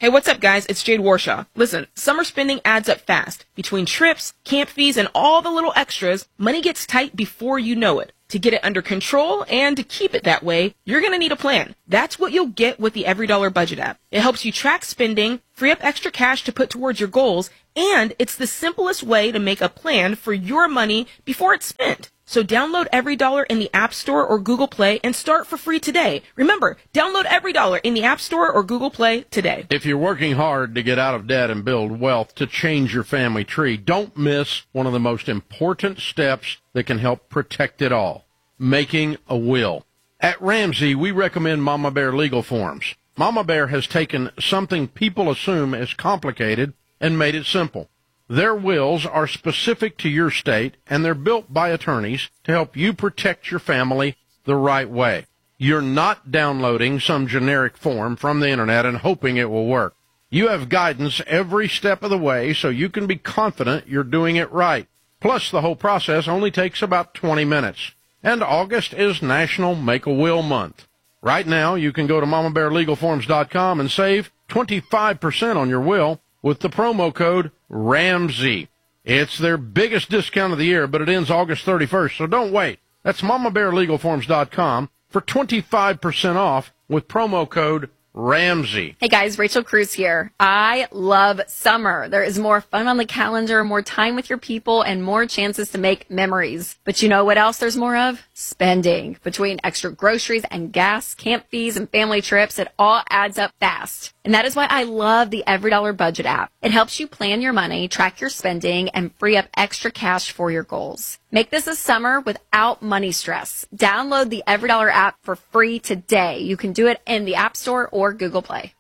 Hey, what's up, guys? It's Jade Warshaw. Listen, summer spending adds up fast. Between trips, camp fees, and all the little extras, money gets tight before you know it. To get it under control and to keep it that way, you're going to need a plan. That's what you'll get with the EveryDollar Budget app. It helps you track spending, free up extra cash to put towards your goals, and it's the simplest way to make a plan for your money before it's spent. So download EveryDollar in the App Store or Google Play and start for free today. Remember, download EveryDollar in the App Store or Google Play today. If you're working hard to get out of debt and build wealth to change your family tree, don't miss one of the most important steps that can help protect it all, making a will. At Ramsey, we recommend Mama Bear Legal Forms. Mama Bear has taken something people assume is complicated and made it simple. Their wills are specific to your state, and they're built by attorneys to help you protect your family the right way. You're not downloading some generic form from the internet and hoping it will work. You have guidance every step of the way so you can be confident you're doing it right. Plus, the whole process only takes about 20 minutes. And August is National Make-A-Will Month. Right now, you can go to MamaBearLegalForms.com and save 25% on your will with the promo code RAMSEY. It's their biggest discount of the year, but it ends August 31st, so don't wait. That's MamaBearLegalForms.com for 25% off with promo code Ramsey. Hey guys, Rachel Cruz here. I love summer. There is more fun on the calendar, more time with your people, and more chances to make memories. But you know what else there's more of? Spending. Between extra groceries and gas, camp fees, and family trips, it all adds up fast. And that is why I love the EveryDollar Budget app. It helps you plan your money, track your spending, and free up extra cash for your goals. Make this a summer without money stress. Download the EveryDollar app for free today. You can do it in the App Store or Google Play.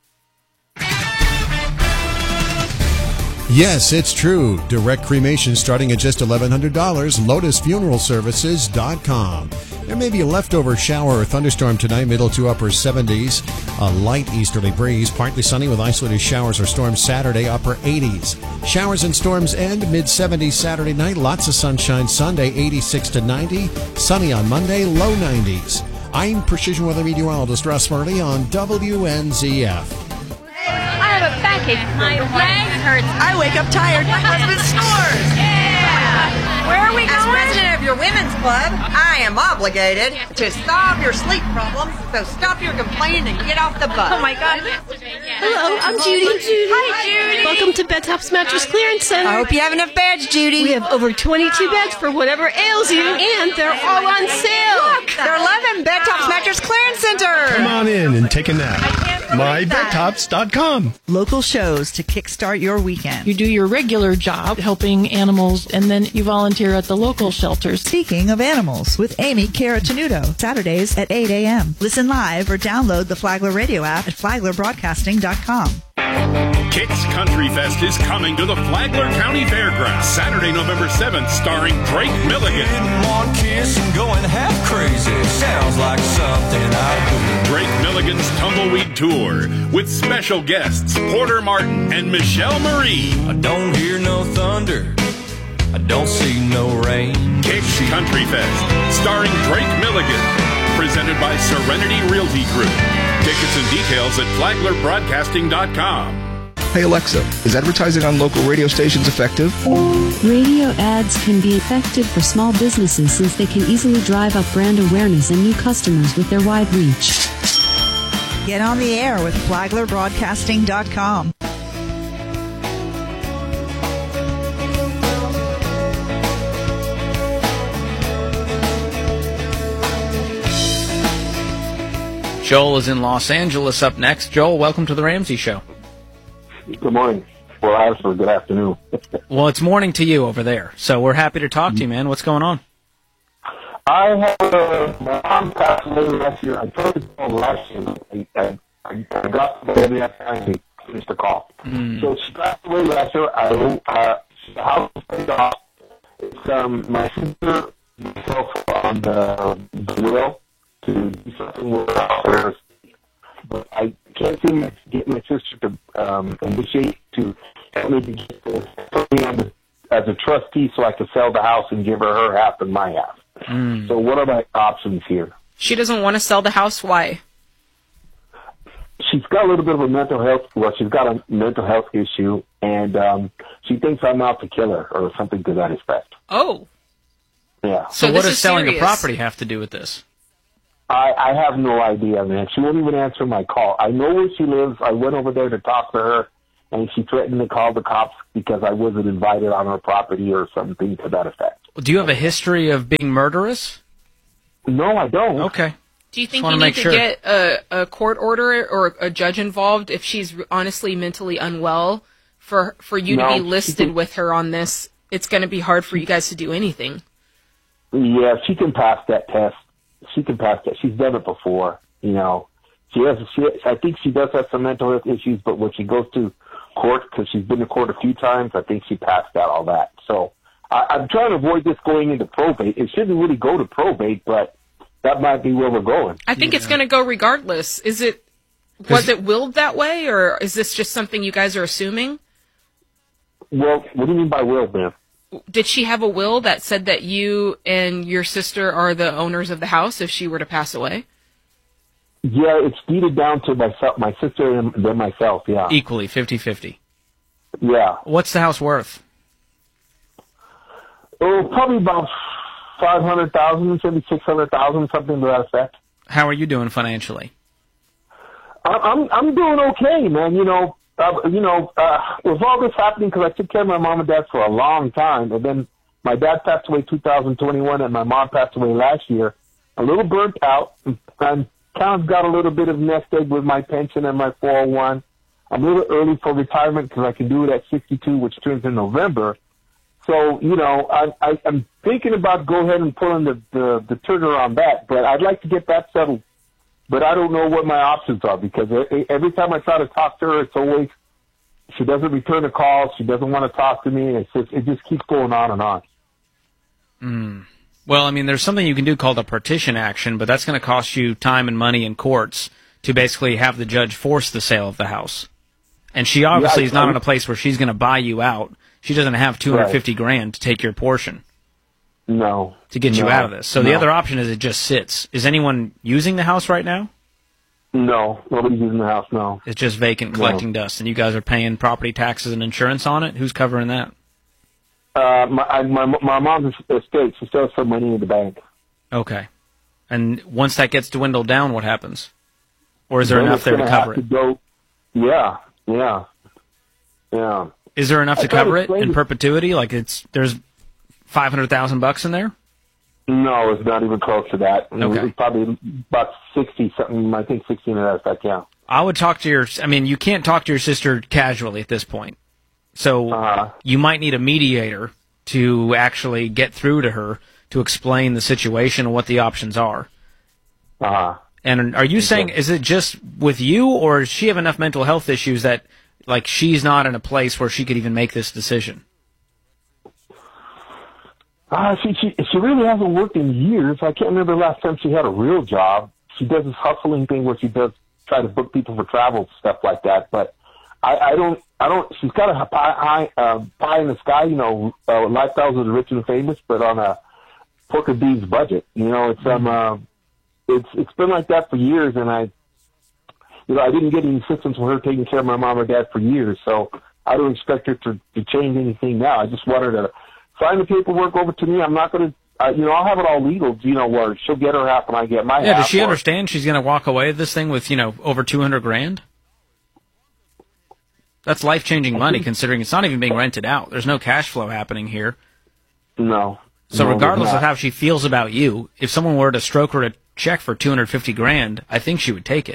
Yes, it's true. Direct cremation starting at just $1,100. LotusFuneralServices.com. There may be a leftover shower or thunderstorm tonight, middle to upper 70s. A light easterly breeze, partly sunny with isolated showers or storms Saturday, upper 80s. Showers and storms end mid-70s Saturday night. Lots of sunshine Sunday, 86 to 90. Sunny on Monday, low 90s. I'm Precision Weather Meteorologist Russ Murley on WNZF. I have a backache. My legs hurt. I wake up tired. My husband snores. Yeah. Where are we going? As president of your women's club, I am obligated to solve your sleep problems. So stop your complaining and get off the bus. Oh my God. Hello, I'm Judy. Hi, Judy. Welcome to Bed Tops Mattress Clearance Center. I hope you have enough beds, Judy. We have over 22 beds for whatever ails you, and they're all on sale. Look, they're 11 Bed Tops Mattress Clearance Center. Come on in and take a nap. MyBedTops.com. Local shows to kickstart your weekend. You do your regular job helping animals, and then you volunteer at the local shelters. Speaking of animals, with Amy Caratanudo, Saturdays at 8 a.m. Listen live or download the Flagler Radio app at FlaglerBroadcasting.com. Kicks Country Fest is coming to the Flagler County Fairgrounds Saturday, November 7th, starring Drake Milligan. One kiss and going half crazy. Sounds like something I do. Drake Milligan's Tumbleweed Tour with special guests Porter Martin and Michelle Marie. I don't hear no thunder. I don't see no rain. Kicks Country Fest starring Drake Milligan. Presented by Serenity Realty Group. Tickets and details at FlaglerBroadcasting.com. Hey Alexa, is advertising on local radio stations effective? Radio ads can be effective for small businesses since they can easily drive up brand awareness and new customers with their wide reach. Get on the air with FlaglerBroadcasting.com. Joel is in Los Angeles up next. Joel, welcome to the Ramsey Show. Good morning. Well, actually, good afternoon. Well, it's morning to you over there, so we're happy to talk to you, man. What's going on? I have my mom passed away last year. I tried to call last year. I got the baby after I finished the call. So she passed away last year. The house was paid off. It's my sister, myself on the will to do something with the house. But I can't seem to get my sister to initiate to help me to get this as a trustee so I can sell the house and give her half and my half. So what are my options here? She doesn't want to sell the house. Why? she's got a little bit of a mental health. Well, she's got a mental health issue, and she thinks I'm out to kill her or something to that effect. Oh. Yeah. So what does selling the property have to do with this? I have no idea, man. She won't even answer my call. I know where she lives. I went over there to talk to her, and she threatened to call the cops because I wasn't invited on her property or something to that effect. Do you have a history of being murderous? No, I don't. Okay. Do you think you need to get a court order or a judge involved if she's honestly mentally unwell for you to be listed with her on this? It's going to be hard for you guys to do anything. Yeah, she can pass that test. She can pass that. She's done it before, you know. I think she does have some mental health issues, but when she goes to court, because she's been to court a few times, I think she passed out all that. So I'm trying to avoid this going into probate. It shouldn't really go to probate, but that might be where we're going. I think it's going to go regardless. Was it willed that way, or is this just something you guys are assuming? Well, what do you mean by willed, man? Did she have a will that said that you and your sister are the owners of the house if she were to pass away? Yeah, it's deeded down to my sister and then myself, yeah. Equally, 50-50. Yeah. What's the house worth? Oh, probably about $500,000, maybe $600,000, something to that effect. How are you doing financially? I'm doing okay, man. With all this happening, because I took care of my mom and dad for a long time, and then my dad passed away 2021, and my mom passed away last year. A little burnt out, and kind of got a little bit of nest egg with my pension and my 401. I'm a little early for retirement because I can do it at 62, which turns in November. So, I'm thinking about go ahead and pulling the trigger on that, but I'd like to get that settled. But I don't know what my options are because every time I try to talk to her, it's always she doesn't return a call. She doesn't want to talk to me. It just keeps going on and on. Well, I mean, there's something you can do called a partition action, but that's going to cost you time and money in courts to basically have the judge force the sale of the house. And she obviously is not in a place where she's going to buy you out. She doesn't have $250,000 to take your portion. No. To get you out of this. So the other option is it just sits. Is anyone using the house right now? No, nobody's using the house, no. It's just vacant, collecting dust, and you guys are paying property taxes and insurance on it? Who's covering that? My mom's estate. She still has some money in the bank. Okay. And once that gets dwindled down, what happens? Or is there enough there to cover it? Yeah. Is there enough to cover it in perpetuity? Like there's $500,000 in there? No, it's not even close to that. Okay. It's probably about 60 something. I think 60 in that effect. Yeah. I would talk to you can't talk to your sister casually at this point. So you might need a mediator to actually get through to her to explain the situation and what the options are. And are you saying, is it just with you, or does she have enough mental health issues that, like, she's not in a place where she could even make this decision? She really hasn't worked in years. I can't remember the last time she had a real job. She does this hustling thing where she does try to book people for travel, stuff like that. But I don't. She's got a pie in the sky, lifestyles of the rich and famous, but on a pork and beans budget. It's been like that for years, and I didn't get any assistance from her taking care of my mom or dad for years, so I don't expect her to change anything now. I just want her to sign the paperwork over to me. I'm not going to, I'll have it all legal, where she'll get her half and I get my half. Yeah, does she understand she's going to walk away with this thing with, over $200,000? That's life-changing money, considering it's not even being rented out. There's no cash flow happening here. No. So regardless of how she feels about you, if someone were to stroke her a check for $250,000, I think she would take it.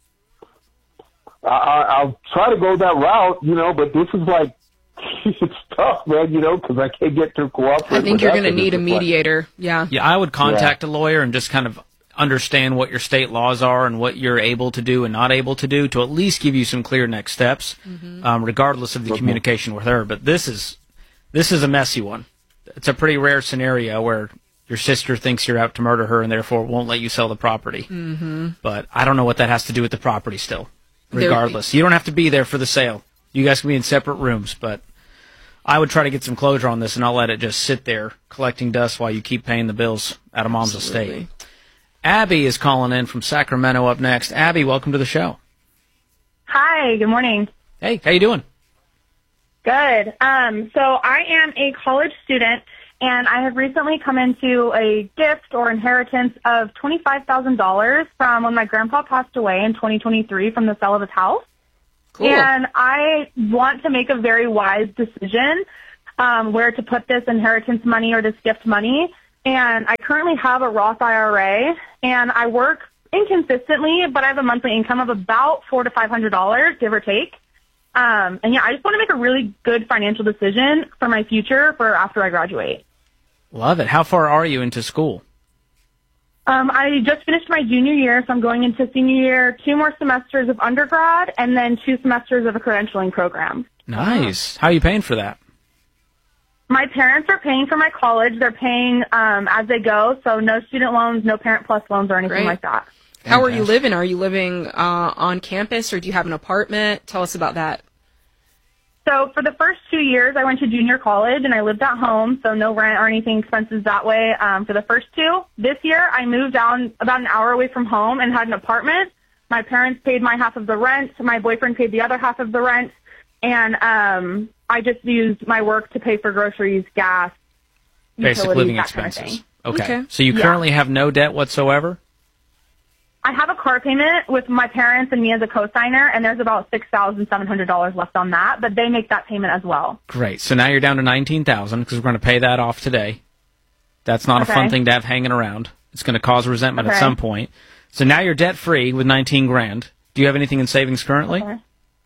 I'll try to go that route, but this is like, it's tough, man, because I can't get to cooperate. I think you're going to need a mediator, Yeah, I would contact a lawyer and just kind of understand what your state laws are and what you're able to do and not able to do to at least give you some clear next steps, regardless of the communication with her. But this is a messy one. It's a pretty rare scenario where your sister thinks you're out to murder her and therefore won't let you sell the property. But I don't know what that has to do with the property still. Regardless, you don't have to be there for the sale. You guys can be in separate rooms, but I would try to get some closure on this and not let it just sit there collecting dust while you keep paying the bills out of Mom's estate. Abby is calling in from Sacramento up next. Abby, welcome to the show. Hi, good morning. Hey, how you doing? Good. So I am a college student, and I have recently come into a gift or inheritance of $25,000 from when my grandpa passed away in 2023 from the sale of his house. Cool. And I want to make a very wise decision where to put this inheritance money or this gift money. And I currently have a Roth IRA, and I work inconsistently, but I have a monthly income of about $400 to $500, give or take. And yeah, I just want to make a really good financial decision for my future for after I graduate. Love it. How far are you into school? I just finished my junior year, so I'm going into senior year, 2 more semesters of undergrad, and then 2 semesters of a credentialing program. Nice. How are you paying for that? My parents are paying for my college. They're paying as they go, so no student loans, no Parent Plus loans or anything Great. like that. How are you living? Are you living on campus, or do you have an apartment? Tell us about that. So for the first 2 years, I went to junior college, and I lived at home, so no rent or anything expenses that way for the first 2. This year, I moved down about an hour away from home and had an apartment. My parents paid my half of the rent. My boyfriend paid the other half of the rent. And I just used my work to pay for groceries, gas, Basic utilities, living that kind of expenses. thing. Okay. So you currently have no debt whatsoever? I have a car payment with my parents and me as a co-signer, and there's about $6,700 left on that, but they make that payment as well. Great. So now you're down to $19,000 because we're going to pay that off today. That's not a fun thing to have hanging around. It's going to cause resentment at some point. So now you're debt-free with $19,000. Do you have anything in savings currently? Okay.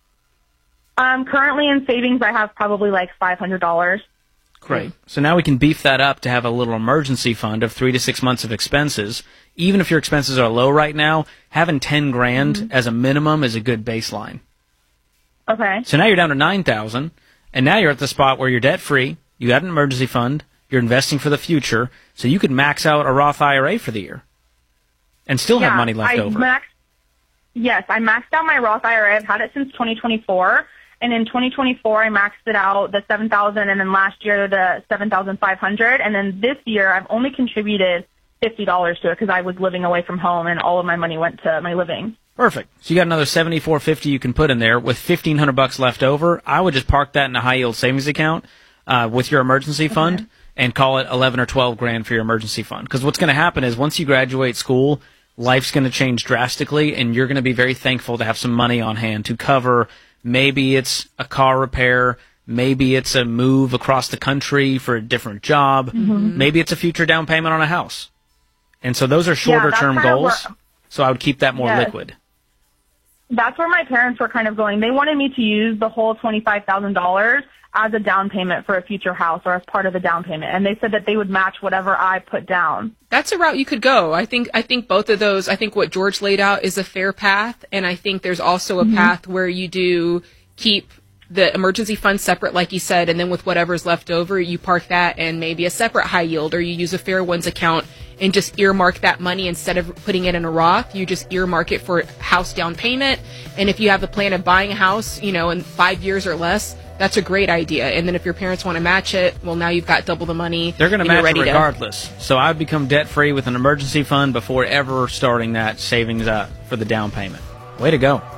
Currently in savings, I have probably like $500. Great. So now we can beef that up to have a little emergency fund of 3 to 6 months of expenses. Even if your expenses are low right now, having $10,000 as a minimum is a good baseline. Okay. So now you're down to $9,000, and now you're at the spot where you're debt free. You got an emergency fund. You're investing for the future, so you could max out a Roth IRA for the year, and still have money left over. Yes, I maxed out my Roth IRA. I've had it since 2024. And in 2024, I maxed it out, the $7,000, and then last year, the $7,500. And then this year, I've only contributed $50 to it because I was living away from home, and all of my money went to my living. Perfect. So you got another $74.50 you can put in there with $1,500 left over. I would just park that in a high yield savings account with your emergency fund and call it $11,000 or $12,000 for your emergency fund. Because what's going to happen is once you graduate school, life's going to change drastically, and you're going to be very thankful to have some money on hand to cover. Maybe it's a car repair. Maybe it's a move across the country for a different job. Maybe it's a future down payment on a house. And so those are shorter-term goals. So I would keep that more liquid. That's where my parents were kind of going. They wanted me to use the whole $25,000 as a down payment for a future house or as part of the down payment. And they said that they would match whatever I put down. That's a route you could go. I think both of those, I think what George laid out is a fair path. And I think there's also a path where you do keep the emergency fund separate, like you said, and then with whatever's left over, you park that in maybe a separate high yield, or you use a Fair Ones account and just earmark that money instead of putting it in a Roth. You just earmark it for house down payment. And if you have the plan of buying a house, in 5 years or less, that's a great idea. And then if your parents want to match it, well, now you've got double the money. They're going to match it regardless. So I would become debt-free with an emergency fund before ever starting that savings up for the down payment. Way to go.